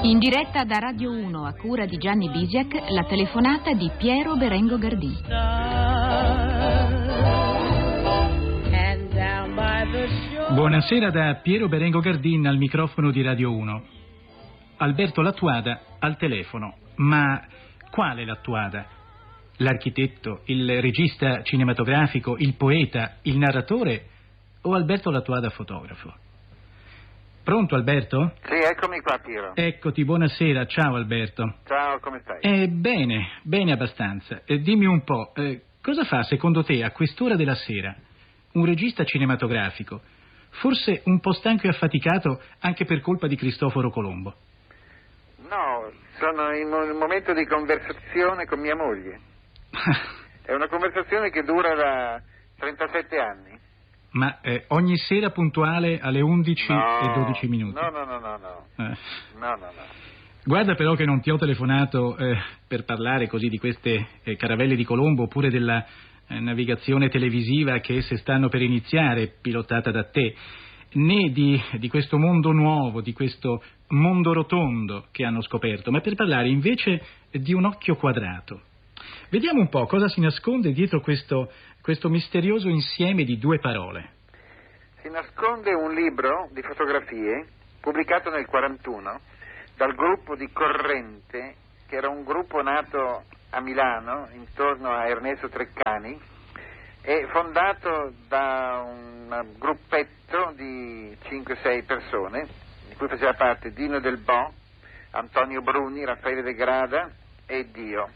In diretta da Radio 1 a cura di Gianni Bisiak, la telefonata di Piero Berengo Gardin. Buonasera da Piero Berengo Gardin al microfono di Radio 1. Alberto Lattuada al telefono. Ma quale Lattuada? L'architetto, il regista cinematografico, il poeta, il narratore o Alberto Lattuada fotografo? Pronto Alberto? Sì, eccomi qua Piero. Eccoti, buonasera, ciao Alberto. Ciao, come stai? Bene abbastanza. Dimmi un po', cosa fa secondo te a quest'ora della sera un regista cinematografico, forse un po' stanco e affaticato anche per colpa di Cristoforo Colombo? No, sono in un momento di conversazione con mia moglie. È una conversazione che dura da 37 anni. Ma ogni sera puntuale alle 11 e 12 minuti? No. No. Guarda però che non ti ho telefonato per parlare così di queste caravelle di Colombo oppure della navigazione televisiva che esse stanno per iniziare, pilotata da te, né di questo mondo nuovo, di questo mondo rotondo che hanno scoperto, ma per parlare invece di un occhio quadrato. Vediamo un po' cosa si nasconde dietro questo misterioso insieme di due parole. Si nasconde un libro di fotografie pubblicato nel 1941 dal gruppo di Corrente, che era un gruppo nato a Milano intorno a Ernesto Treccani e fondato da un gruppetto di 5-6 persone, di cui faceva parte Dino Del Bo, Antonio Bruni, Raffaele De Grada e Dio.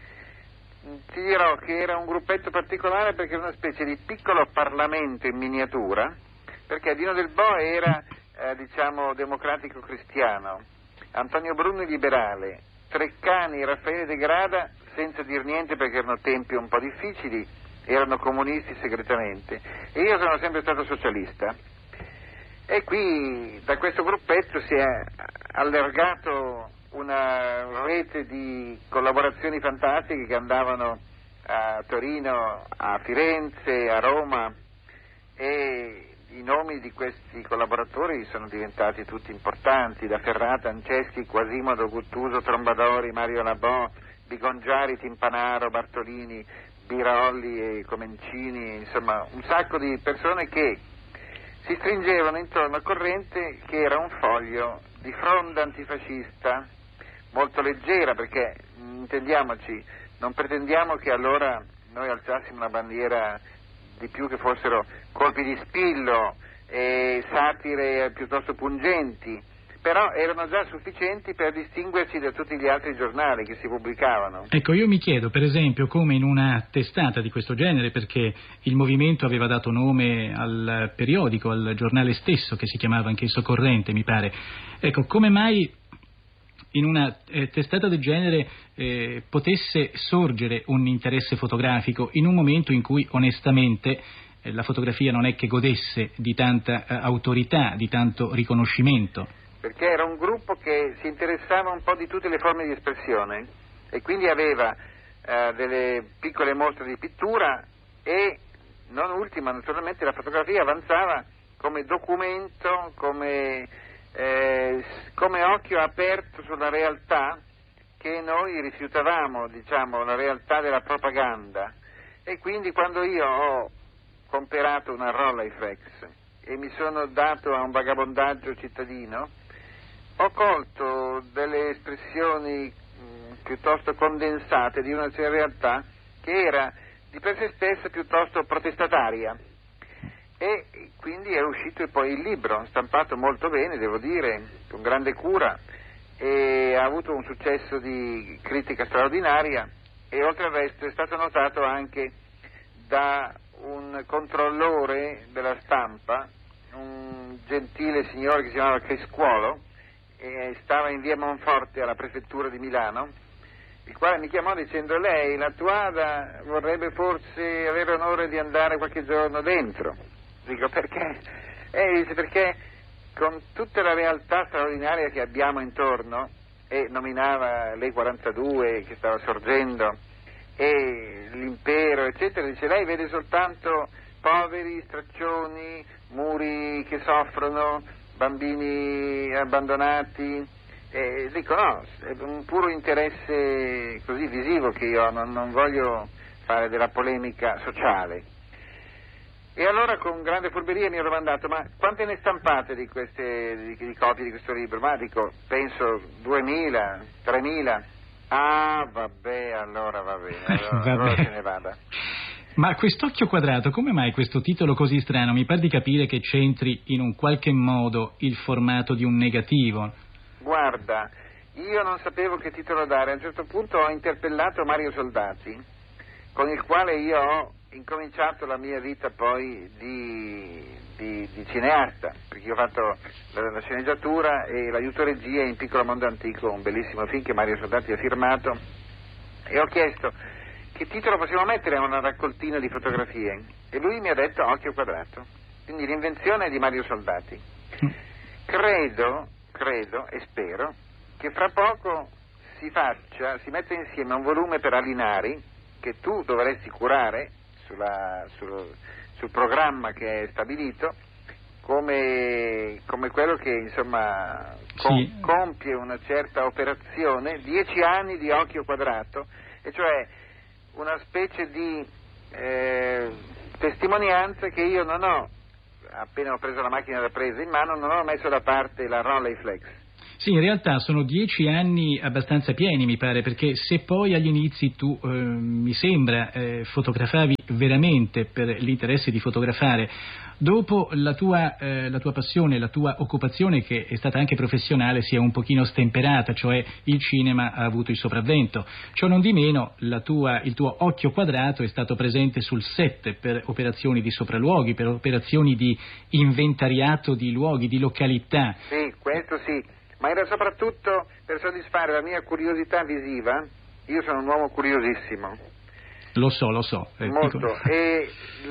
Ti dirò che era un gruppetto particolare perché era una specie di piccolo Parlamento in miniatura, perché Dino Del Bo era, democratico cristiano, Antonio Bruni liberale, Treccani e Raffaele De Grada, senza dir niente perché erano tempi un po' difficili, erano comunisti segretamente, e io sono sempre stato socialista. E qui da questo gruppetto si è allargato una rete di collaborazioni fantastiche che andavano a Torino, a Firenze, a Roma, e i nomi di questi collaboratori sono diventati tutti importanti, da Ferrata, Anceschi, Quasimodo, Guttuso, Trombadori, Mario Labò, Bigongiari, Timpanaro, Bartolini, Birolli e Comencini, insomma un sacco di persone che si stringevano intorno a Corrente, che era un foglio di fronda antifascista molto leggera, perché intendiamoci, non pretendiamo che allora noi alzassimo una bandiera di più che fossero colpi di spillo e satire piuttosto pungenti, però erano già sufficienti per distinguerci da tutti gli altri giornali che si pubblicavano. Ecco, io mi chiedo per esempio come in una testata di questo genere, perché il movimento aveva dato nome al periodico, al giornale stesso che si chiamava anch'esso Corrente, mi pare, ecco, come mai in una testata del genere potesse sorgere un interesse fotografico in un momento in cui onestamente la fotografia non è che godesse di tanta autorità, di tanto riconoscimento? Perché era un gruppo che si interessava un po' di tutte le forme di espressione e quindi aveva delle piccole mostre di pittura e, non ultima, naturalmente la fotografia avanzava come documento, come occhio aperto sulla realtà che noi rifiutavamo, la realtà della propaganda. E quindi quando io ho comperato una Rolleiflex e mi sono dato a un vagabondaggio cittadino, ho colto delle espressioni piuttosto condensate di una realtà che era di per sé stessa piuttosto protestataria. E quindi è uscito poi il libro, stampato molto bene, devo dire, con grande cura, e ha avuto un successo di critica straordinaria, e oltre al resto è stato notato anche da un controllore della stampa, un gentile signore che si chiamava Criscuolo, e stava in via Monforte alla prefettura di Milano, il quale mi chiamò dicendo: lei, Lattuada, vorrebbe forse avere l'onore di andare qualche giorno dentro. Dico: perché? Dice: perché con tutta la realtà straordinaria che abbiamo intorno, e nominava l'E42 che stava sorgendo e l'impero eccetera, dice: lei vede soltanto poveri, straccioni, muri che soffrono, bambini abbandonati Dico no, è un puro interesse così visivo che io ho, non voglio fare della polemica sociale. E allora con grande furberia mi ho domandato: ma quante ne stampate di copie di questo libro? Ma dico, penso 2.000, 3.000. Ah, vabbè, allora va bene, allora se ne vada. Ma quest'occhio quadrato, come mai questo titolo così strano? Mi par di capire che c'entri in un qualche modo il formato di un negativo. Guarda, io non sapevo che titolo dare. A un certo punto ho interpellato Mario Soldati, con il quale io ho incominciato la mia vita poi di cineasta, perché io ho fatto la sceneggiatura e l'aiuto regia in Piccolo Mondo Antico, un bellissimo film che Mario Soldati ha firmato, e ho chiesto che titolo possiamo mettere a una raccoltina di fotografie, e lui mi ha detto Occhio Quadrato, quindi l'invenzione è di Mario Soldati. Credo e spero che fra poco si metta insieme un volume per Alinari che tu dovresti curare sul programma che è stabilito, come quello che insomma compie una certa operazione, 10 anni di Occhio Quadrato, e cioè una specie di testimonianza che io non ho, appena ho preso la macchina da presa in mano, non ho messo da parte la Rolleiflex. Sì, in realtà sono 10 anni abbastanza pieni, mi pare, perché se poi agli inizi tu, mi sembra, fotografavi veramente per l'interesse di fotografare, dopo la tua passione, la tua occupazione, che è stata anche professionale, si è un pochino stemperata, cioè il cinema ha avuto il sopravvento. Ciò non di meno, il tuo occhio quadrato è stato presente sul set per operazioni di sopralluoghi, per operazioni di inventariato di luoghi, di località. Sì, questo sì. Ma era soprattutto per soddisfare la mia curiosità visiva. Io sono un uomo curiosissimo. Lo so. Molto. E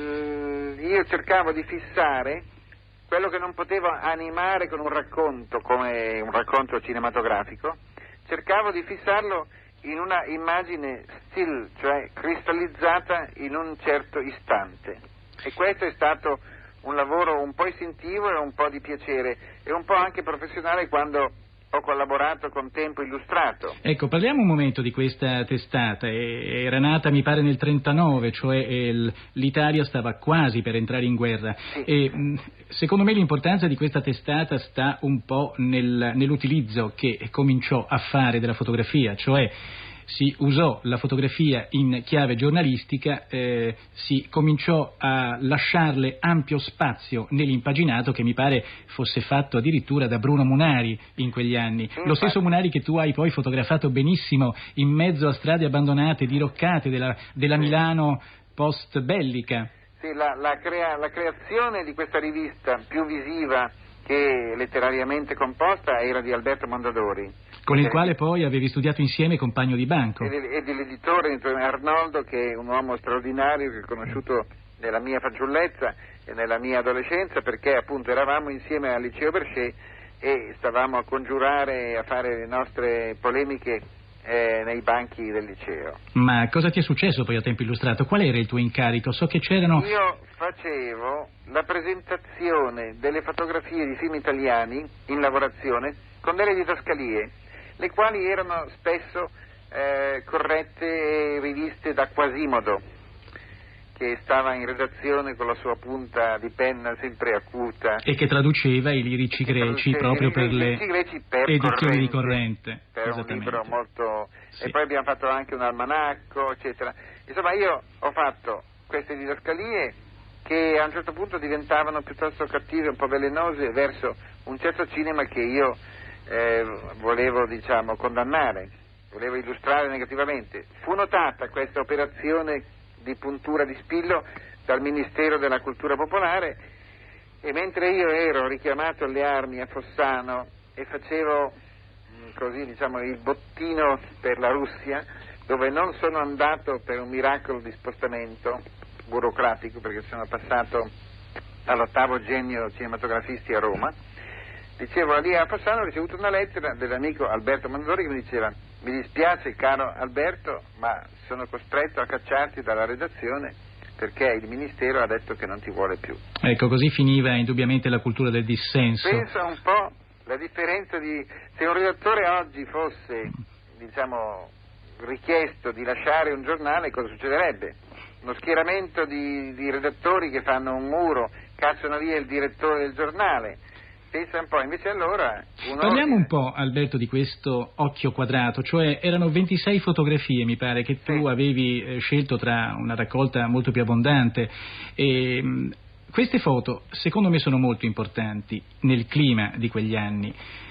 io cercavo di fissare quello che non potevo animare con un racconto, come un racconto cinematografico. Cercavo di fissarlo in una immagine still, cioè cristallizzata in un certo istante. E questo è stato un lavoro un po' istintivo e un po' di piacere e un po' anche professionale quando ho collaborato con Tempo Illustrato. Ecco, parliamo un momento di questa testata. Era nata, mi pare, nel 1939, cioè l'Italia stava quasi per entrare in guerra. Sì. E secondo me l'importanza di questa testata sta un po' nell'utilizzo che cominciò a fare della fotografia, cioè si usò la fotografia in chiave giornalistica, si cominciò a lasciarle ampio spazio nell'impaginato, che mi pare fosse fatto addirittura da Bruno Munari in quegli anni. Lo stesso Munari che tu hai poi fotografato benissimo in mezzo a strade abbandonate, diroccate della Milano post bellica. Sì, la creazione di questa rivista più visiva che letterariamente composta era di Alberto Mondadori, con il quale poi avevi studiato insieme, compagno di banco. E dell'editore Arnoldo, che è un uomo straordinario che ho conosciuto nella mia fanciullezza e nella mia adolescenza, perché appunto eravamo insieme al liceo Berchet e stavamo a congiurare e a fare le nostre polemiche nei banchi del liceo. Ma cosa ti è successo poi a Tempo Illustrato? Qual era il tuo incarico? So che c'erano... Io facevo la presentazione delle fotografie di film italiani in lavorazione con delle didascalie, le quali erano spesso corrette e riviste da Quasimodo, che stava in redazione con la sua punta di penna sempre acuta. E che traduceva i lirici greci proprio per le edizioni di Corrente. Per un libro molto... Sì. E poi abbiamo fatto anche un almanacco, eccetera. Insomma, io ho fatto queste didascalie che a un certo punto diventavano piuttosto cattive, un po' velenose verso un certo cinema che io volevo, condannare, volevo illustrare negativamente. Fu notata questa operazione di puntura di spillo dal Ministero della Cultura Popolare, e mentre io ero richiamato alle armi a Fossano e facevo così il bottino per la Russia, dove non sono andato per un miracolo di spostamento burocratico, perché sono passato all'8° genio cinematografisti a Roma, dicevo lì a Fossano, ho ricevuto una lettera dell'amico Alberto Mondadori che mi diceva: mi dispiace caro Alberto, ma sono costretto a cacciarti dalla redazione perché il Ministero ha detto che non ti vuole più. Ecco, così finiva indubbiamente la cultura del dissenso. Pensa un po' La differenza se un redattore oggi fosse, diciamo, richiesto di lasciare un giornale, cosa succederebbe? Uno schieramento di redattori che fanno un muro, cacciano via il direttore del giornale. Pensa un po', invece allora... Parliamo un po', Alberto, di questo occhio quadrato, cioè erano 26 fotografie, mi pare, che tu avevi scelto tra una raccolta molto più abbondante. Queste foto, secondo me, sono molto importanti nel clima di quegli anni.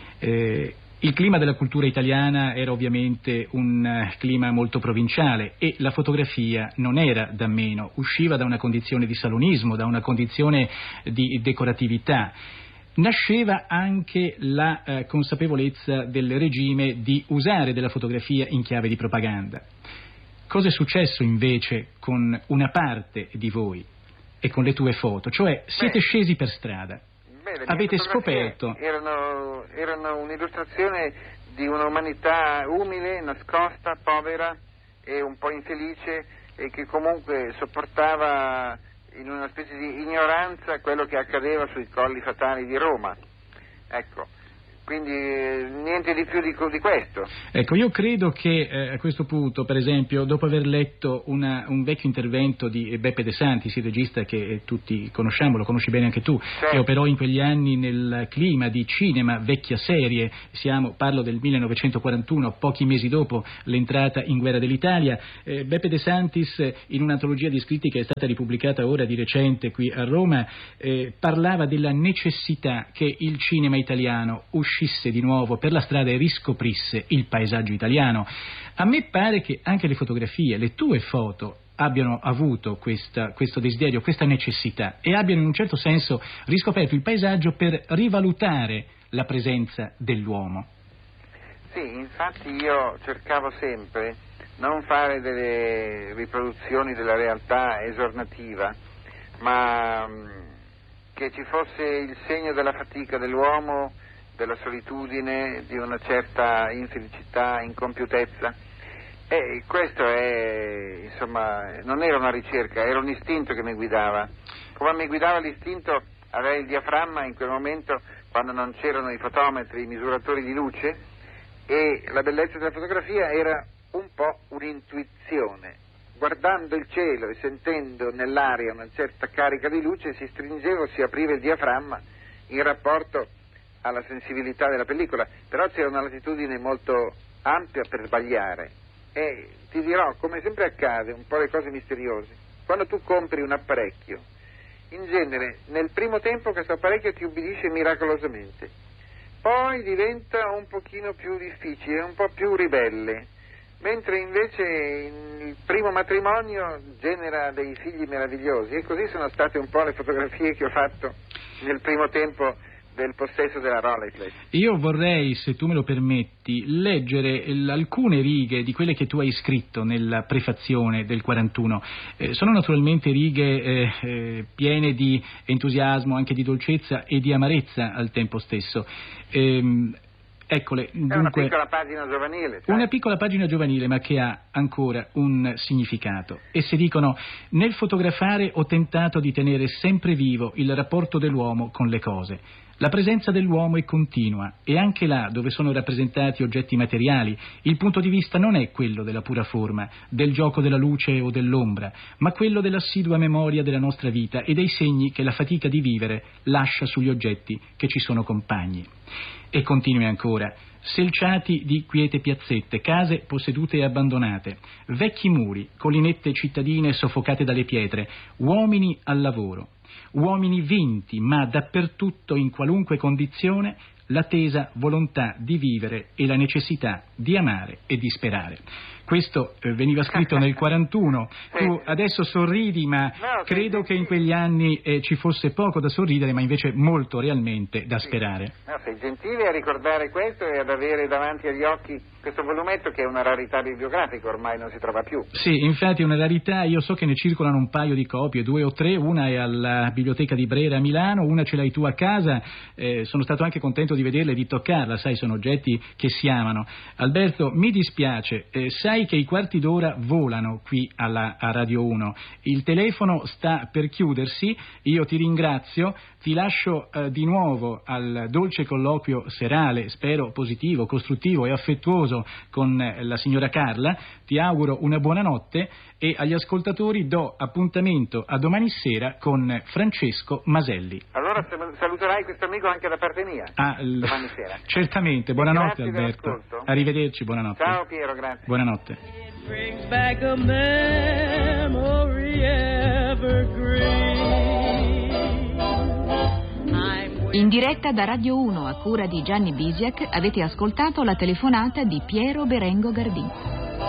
Il clima della cultura italiana era ovviamente un clima molto provinciale e la fotografia non era da meno, usciva da una condizione di salonismo, da una condizione di decoratività. Nasceva anche la consapevolezza del regime di usare della fotografia in chiave di propaganda. Cosa è successo invece con una parte di voi e con le tue foto? Cioè siete scesi per strada, avete scoperto... Erano un'illustrazione di un'umanità umile, nascosta, povera e un po' infelice e che comunque sopportava in una specie di ignoranza quello che accadeva sui colli fatali di Roma. Ecco, quindi niente di più di questo. Ecco, io credo che a questo punto, per esempio, dopo aver letto un vecchio intervento di Beppe De Santis, il regista che tutti conosciamo, lo conosci bene anche tu, certo, che operò in quegli anni nel clima di cinema vecchia serie, parlo del 1941, pochi mesi dopo l'entrata in guerra dell'Italia. Beppe De Santis, in un'antologia di scritti che è stata ripubblicata ora di recente qui a Roma, parlava della necessità che il cinema italiano uscisse di nuovo per la strada e riscoprisse il paesaggio italiano. A me pare che anche le fotografie, le tue foto, abbiano avuto questo desiderio, questa necessità e abbiano in un certo senso riscoperto il paesaggio per rivalutare la presenza dell'uomo. Sì, infatti io cercavo sempre non fare delle riproduzioni della realtà esornativa, ma che ci fosse il segno della fatica dell'uomo, della solitudine, di una certa infelicità, incompiutezza. E questo non era una ricerca, era un istinto che mi guidava. Come mi guidava l'istinto avere il diaframma in quel momento, quando non c'erano i fotometri, i misuratori di luce, e la bellezza della fotografia era un po' un'intuizione. Guardando il cielo e sentendo nell'aria una certa carica di luce, si stringeva o si apriva il diaframma in rapporto alla sensibilità della pellicola, però c'era una latitudine molto ampia per sbagliare. E ti dirò, come sempre accade, un po' le cose misteriose, quando tu compri un apparecchio, in genere nel primo tempo questo apparecchio ti ubbidisce miracolosamente, poi diventa un pochino più difficile, un po' più ribelle, mentre invece il primo matrimonio genera dei figli meravigliosi, e così sono state un po' le fotografie che ho fatto nel primo tempo del possesso della Rolleiflex. Io vorrei, se tu me lo permetti, leggere alcune righe di quelle che tu hai scritto nella prefazione del 41. Sono naturalmente righe piene di entusiasmo, anche di dolcezza e di amarezza al tempo stesso. Eccole, dunque, una piccola pagina giovanile. Sai? Una piccola pagina giovanile, ma che ha ancora un significato. Esse dicono: nel fotografare ho tentato di tenere sempre vivo il rapporto dell'uomo con le cose. La presenza dell'uomo è continua e anche là dove sono rappresentati oggetti materiali il punto di vista non è quello della pura forma, del gioco della luce o dell'ombra, ma quello dell'assidua memoria della nostra vita e dei segni che la fatica di vivere lascia sugli oggetti che ci sono compagni. E continui ancora: selciati di quiete piazzette, case possedute e abbandonate, vecchi muri, collinette cittadine soffocate dalle pietre, uomini al lavoro. Uomini vinti, ma dappertutto, in qualunque condizione, la tesa volontà di vivere e la necessità di amare e di sperare. Questo veniva scritto nel 41. Tu adesso sorridi, ma credo che in quegli anni ci fosse poco da sorridere, ma invece molto realmente da sperare. No, sei gentile a ricordare questo e ad avere davanti agli occhi questo volumetto che è una rarità bibliografica, ormai non si trova più. Sì, infatti è una rarità, io so che ne circolano un paio di copie, 2 o 3, una è alla Biblioteca di Brera a Milano, una ce l'hai tu a casa, sono stato anche contento di vederla e di toccarla, sai, sono oggetti che si amano. Alberto, mi dispiace, sai che i quarti d'ora volano qui a Radio 1, il telefono sta per chiudersi, io ti ringrazio, ti lascio di nuovo al dolce colloquio serale, spero positivo, costruttivo e affettuoso con la signora Carla, ti auguro una buona notte e agli ascoltatori do appuntamento a domani sera con Francesco Maselli. Allora saluterai questo amico anche da parte mia, domani sera. Certamente, buonanotte Grazie Alberto. dell'ascolto. Arrivederci, buonanotte. Ciao Piero, grazie. Buonanotte. Brings back a memory evergreen. In diretta da Radio 1 a cura di Gianni Bisiak avete ascoltato la telefonata di Piero Berengo Gardin.